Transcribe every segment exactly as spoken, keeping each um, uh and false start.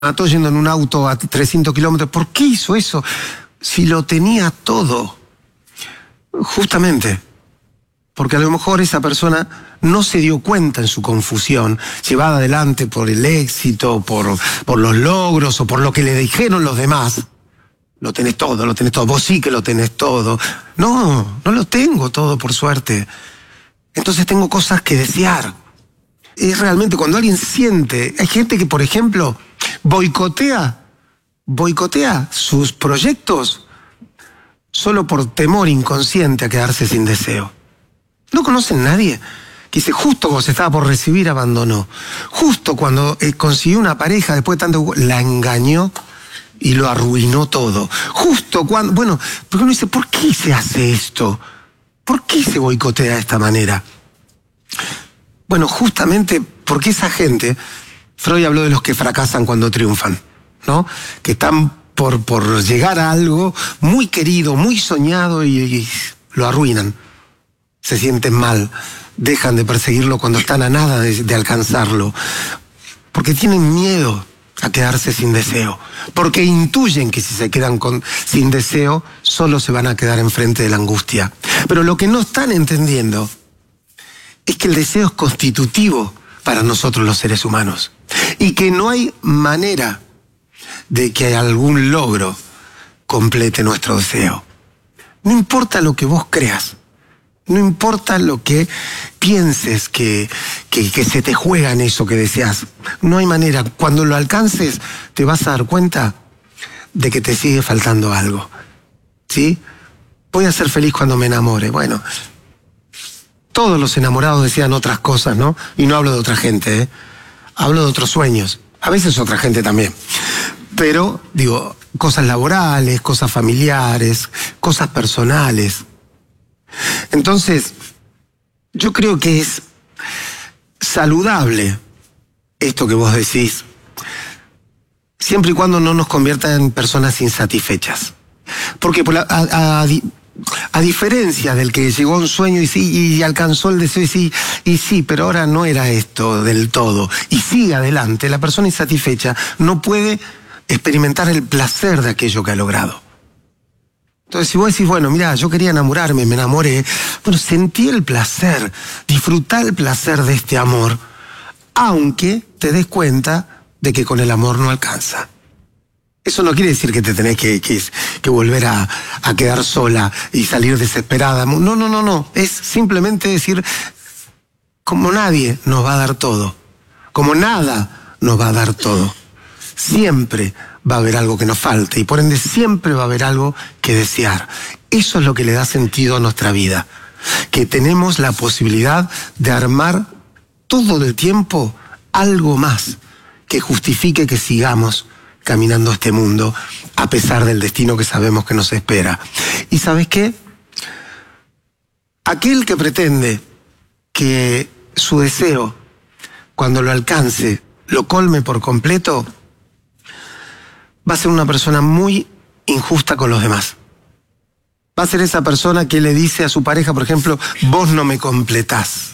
mató yendo en un auto a trescientos kilómetros. ¿Por qué hizo eso? Si lo tenía todo. Justamente porque a lo mejor esa persona no se dio cuenta en su confusión, llevada adelante por el éxito, por, por los logros o por lo que le dijeron los demás. Lo tenés todo, lo tenés todo. Vos sí que lo tenés todo. No, no lo tengo todo, por suerte. Entonces tengo cosas que desear. Es realmente cuando alguien siente... Hay gente que, por ejemplo, boicotea, boicotea sus proyectos solo por temor inconsciente a quedarse sin deseo. ¿No conocen a nadie que dice, justo cuando se estaba por recibir, abandonó? Justo cuando eh, consiguió una pareja, después de tanto... la engañó y lo arruinó todo. Justo cuando... Bueno, porque uno dice, ¿por qué se hace esto? ¿Por qué se boicotea de esta manera? Bueno, justamente porque esa gente... Freud habló de los que fracasan cuando triunfan, ¿no? Que están por, por llegar a algo muy querido, muy soñado y, y lo arruinan. Se sienten mal, dejan de perseguirlo cuando están a nada de, de alcanzarlo. Porque tienen miedo a quedarse sin deseo. Porque intuyen que si se quedan con, sin deseo, solo se van a quedar enfrente de la angustia. Pero lo que no están entendiendo es que el deseo es constitutivo para nosotros los seres humanos. Y que no hay manera de que algún logro complete nuestro deseo. No importa lo que vos creas. No importa lo que pienses que, que, que se te juega en eso que deseas. No hay manera. Cuando lo alcances, te vas a dar cuenta de que te sigue faltando algo. ¿Sí? Voy a ser feliz cuando me enamore. Bueno, todos los enamorados desean otras cosas, ¿no? Y no hablo de otra gente, ¿eh? Hablo de otros sueños. A veces otra gente también. Pero, digo, cosas laborales, cosas familiares, cosas personales. Entonces, yo creo que es saludable esto que vos decís, siempre y cuando no nos convierta en personas insatisfechas. Porque por la, a, a, a diferencia del que llegó a un sueño y sí, y alcanzó el deseo y sí, y sí, pero ahora no era esto del todo, y sigue adelante, la persona insatisfecha no puede experimentar el placer de aquello que ha logrado. Entonces, si vos decís, bueno, mira, yo quería enamorarme, me enamoré, bueno, sentí el placer, disfrutá el placer de este amor, aunque te des cuenta de que con el amor no alcanza. Eso no quiere decir que te tenés que, que, que volver a, a quedar sola y salir desesperada. No, no, no, no. Es simplemente decir, como nadie nos va a dar todo, como nada nos va a dar todo, siempre va a haber algo que nos falte y por ende siempre va a haber algo que desear. Eso es lo que le da sentido a nuestra vida, que tenemos la posibilidad de armar todo el tiempo algo más que justifique que sigamos caminando este mundo a pesar del destino que sabemos que nos espera. ¿Y sabes qué? Aquel que pretende que su deseo, cuando lo alcance, lo colme por completo, va a ser una persona muy injusta con los demás. Va a ser esa persona que le dice a su pareja, por ejemplo, vos no me completás.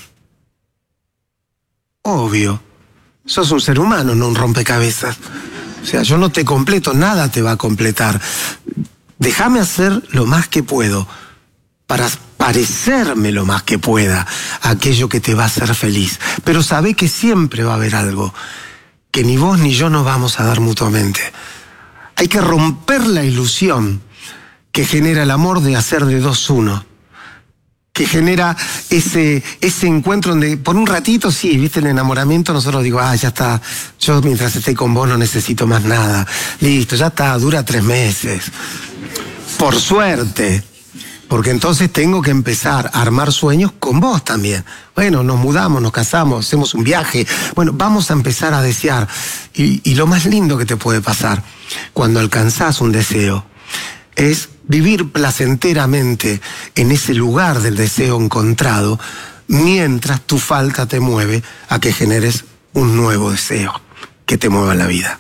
Obvio, sos un ser humano, no un rompecabezas. O sea, yo no te completo, nada te va a completar. Déjame hacer lo más que puedo para parecerme lo más que pueda a aquello que te va a hacer feliz. Pero sabé que siempre va a haber algo que ni vos ni yo nos vamos a dar mutuamente. Hay que romper la ilusión que genera el amor de hacer de dos uno. Que genera ese, ese encuentro donde por un ratito, sí, viste, el enamoramiento, nosotros digo, ah, ya está, yo mientras esté con vos no necesito más nada. Listo, ya está, dura tres meses. Por suerte. Porque entonces tengo que empezar a armar sueños con vos también. Bueno, nos mudamos, nos casamos, hacemos un viaje. Bueno, vamos a empezar a desear. Y, y lo más lindo que te puede pasar cuando alcanzás un deseo es vivir placenteramente en ese lugar del deseo encontrado, mientras tu falta te mueve a que generes un nuevo deseo que te mueva la vida.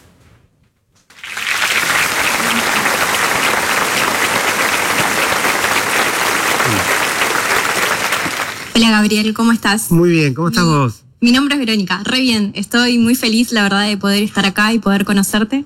Hola Gabriel, ¿cómo estás? Muy bien, ¿cómo estás vos? Mi nombre es Verónica, re bien, estoy muy feliz la verdad de poder estar acá y poder conocerte.